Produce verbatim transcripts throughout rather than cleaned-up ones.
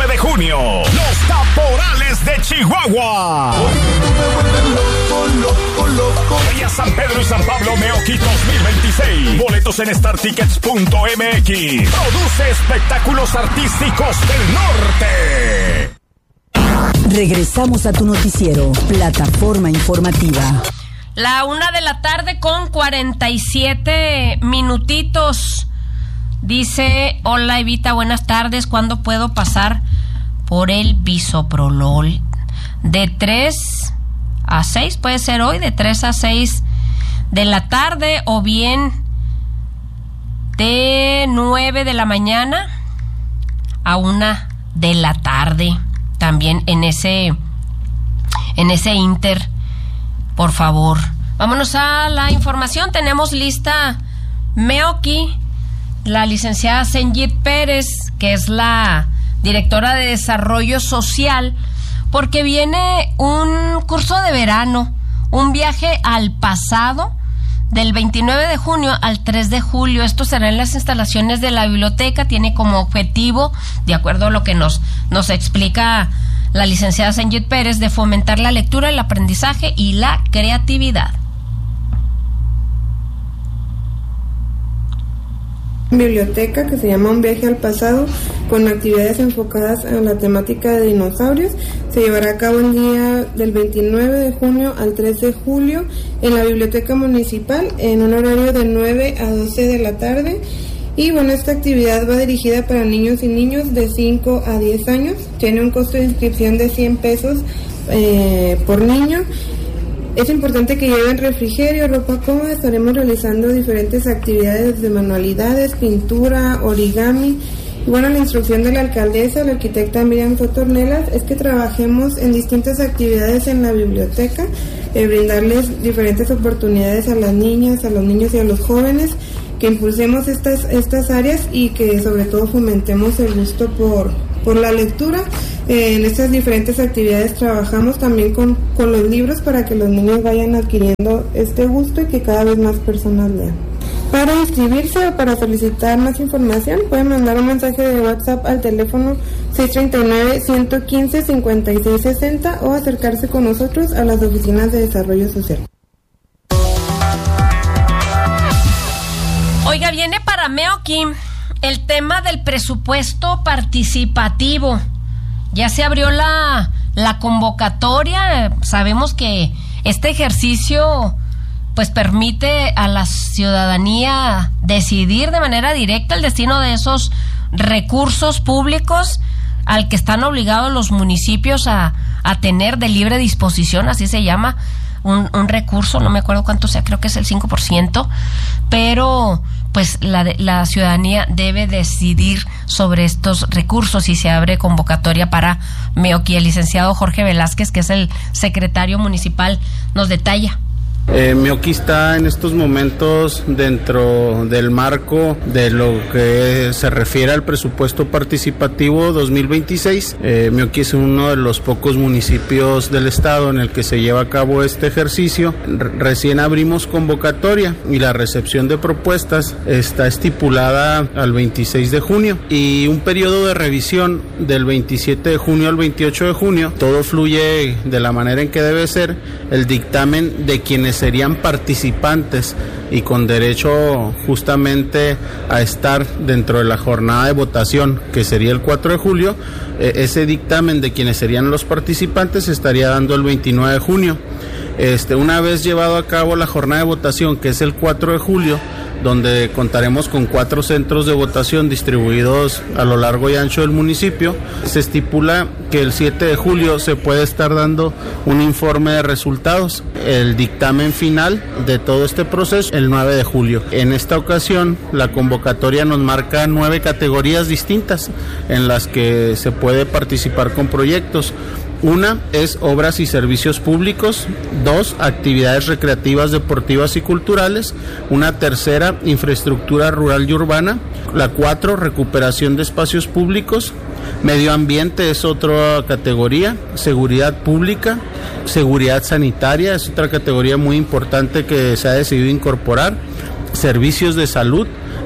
de junio, los Caporales de Chihuahua. Vaya San Pedro y San Pablo Meoqui dos mil veintiséis. Boletos en star tickets punto m x. Produce espectáculos artísticos del norte. Regresamos a tu noticiero, Plataforma Informativa. La una de la tarde con cuarenta y siete minutitos. Dice, hola Evita, buenas tardes. ¿Cuándo puedo pasar por el bisoprolol? De tres a seis, puede ser hoy, de tres a seis de la tarde, o bien de nueve de la mañana a una de la tarde. También en ese, en ese inter, por favor. Vámonos a la información. Tenemos lista Meoqui, la licenciada Senyit Pérez, que es la directora de Desarrollo Social, porque viene un curso de verano, un viaje al pasado, del veintinueve de junio al tres de julio. Esto será en las instalaciones de la biblioteca. Tiene como objetivo, de acuerdo a lo que nos, nos explica la licenciada Senyit Pérez, de fomentar la lectura, el aprendizaje y la creatividad. Biblioteca que se llama Un viaje al pasado, con actividades enfocadas en la temática de dinosaurios. Se llevará a cabo el día del veintinueve de junio al tres de julio en la Biblioteca Municipal, en un horario de nueve a doce de la tarde. Y bueno, esta actividad va dirigida para niños y niños de cinco a diez años. Tiene un costo de inscripción de cien pesos eh, por niño. Es importante que lleven refrigerio, ropa cómoda. Estaremos realizando diferentes actividades de manualidades, pintura, origami. Y bueno, la instrucción de la alcaldesa, la arquitecta Miriam Sotornelas, es que trabajemos en distintas actividades en la biblioteca, eh, brindarles diferentes oportunidades a las niñas, a los niños y a los jóvenes, que impulsemos estas, estas áreas y que sobre todo fomentemos el gusto por, por la lectura. Eh, en estas diferentes actividades trabajamos también con, con los libros para que los niños vayan adquiriendo este gusto y que cada vez más personas lean. Para inscribirse o para solicitar más información pueden mandar un mensaje de WhatsApp al teléfono seis tres nueve, uno uno cinco, cinco seis seis cero o acercarse con nosotros a las oficinas de desarrollo social. Oiga, viene para Meoqui el tema del presupuesto participativo. Ya se abrió la, la convocatoria. Sabemos que este ejercicio pues permite a la ciudadanía decidir de manera directa el destino de esos recursos públicos al que están obligados los municipios a, a tener de libre disposición, así se llama, un, un recurso, no me acuerdo cuánto sea, creo que es el cinco por ciento, pero pues la, la ciudadanía debe decidir sobre estos recursos y se abre convocatoria para Meoqui. El licenciado Jorge Velázquez, que es el secretario municipal, nos detalla. Eh, Meoqui está en estos momentos dentro del marco de lo que se refiere al presupuesto participativo dos mil veintiséis. Eh, Meoqui es uno de los pocos municipios del estado en el que se lleva a cabo este ejercicio. Re- recién abrimos convocatoria y la recepción de propuestas está estipulada al veintiséis de junio y un periodo de revisión del veintisiete de junio al veintiocho de junio. Todo fluye de la manera en que debe ser. El dictamen de quienes serían participantes y con derecho justamente a estar dentro de la jornada de votación, que sería el cuatro de julio, eh, ese dictamen de quienes serían los participantes se estaría dando el veintinueve de junio. Este, una vez llevado a cabo la jornada de votación, que es el cuatro de julio, donde contaremos con cuatro centros de votación distribuidos a lo largo y ancho del municipio, se estipula que el siete de julio se puede estar dando un informe de resultados, el dictamen final de todo este proceso, el nueve de julio. En esta ocasión, la convocatoria nos marca nueve categorías distintas en las que se puede participar con proyectos. Una es obras y servicios públicos, dos, actividades recreativas, deportivas y culturales, una tercera, infraestructura rural y urbana, la cuatro, recuperación de espacios públicos, medio ambiente es otra categoría, seguridad pública, seguridad sanitaria es otra categoría muy importante que se ha decidido incorporar, servicios de salud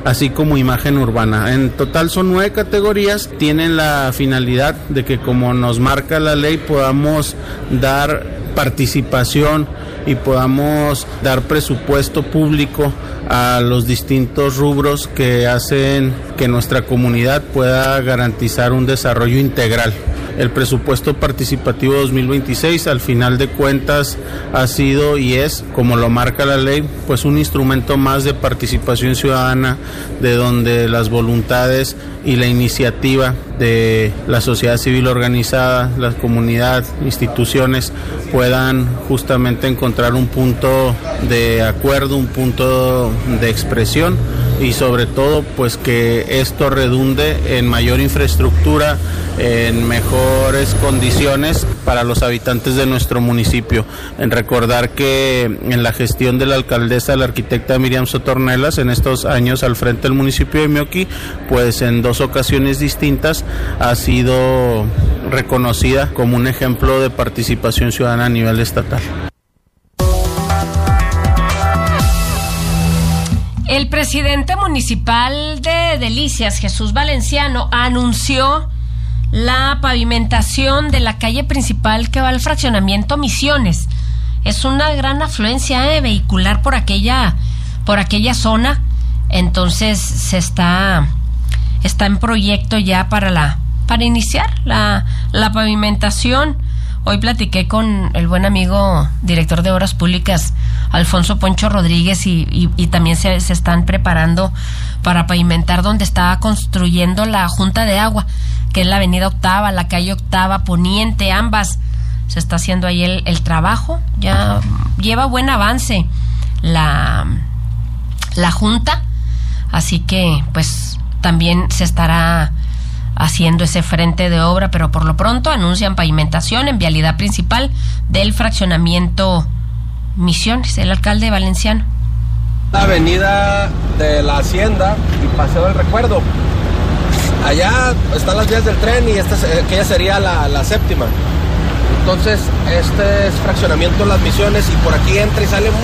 así como imagen urbana. En total son nueve categorías, tienen la finalidad de que, como nos marca la ley, podamos dar participación y podamos dar presupuesto público a los distintos rubros que hacen que nuestra comunidad pueda garantizar un desarrollo integral. El presupuesto participativo dos mil veintiséis, al final de cuentas, ha sido y es, como lo marca la ley, pues un instrumento más de participación ciudadana, de donde las voluntades y la iniciativa de la sociedad civil organizada, la comunidad, instituciones, puedan justamente encontrar un punto de acuerdo, un punto de expresión, y sobre todo pues que esto redunde en mayor infraestructura, en mejores condiciones para los habitantes de nuestro municipio. En recordar que en la gestión de la alcaldesa, la arquitecta Miriam Soto Ornelas, en estos años al frente del municipio de Meoqui, pues en dos ocasiones distintas ha sido reconocida como un ejemplo de participación ciudadana a nivel estatal. El presidente municipal de Delicias, Jesús Valenciano, anunció la pavimentación de la calle principal que va al fraccionamiento Misiones. Es una gran afluencia eh, vehicular por aquella, por aquella zona, entonces se está, está en proyecto ya para la, para iniciar la, la pavimentación. Hoy platiqué con el buen amigo director de Obras Públicas, Alfonso Poncho Rodríguez, y, y, y también se, se están preparando para pavimentar donde estaba construyendo la Junta de Agua, que es la avenida Octava, la calle Octava Poniente, ambas. Se está haciendo ahí el, el trabajo, ya lleva buen avance la, la Junta, así que pues también se estará haciendo ese frente de obra, pero por lo pronto anuncian pavimentación en vialidad principal del fraccionamiento Misiones, el alcalde Valenciano. La avenida de la Hacienda y Paseo del Recuerdo. Allá están las vías del tren y esta, aquella sería la, la séptima. Entonces, este es fraccionamiento Las Misiones y por aquí entra y sale